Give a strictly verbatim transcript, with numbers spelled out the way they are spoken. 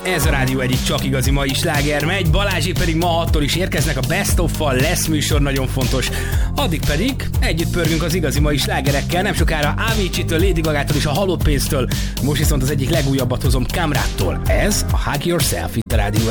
Ez a rádió egyik csak igazi mai sláger megy, Balázsék pedig ma hattól is érkeznek a Best of-val, lesz műsor, nagyon fontos. Addig pedig együtt pörgünk az igazi mai slágerekkel, nem sokára Avicii-től, Lady Gagától és a Halott Pénztől, most viszont az egyik legújabbat hozom Kamrattól. Ez a Hug Yourself itt a rádió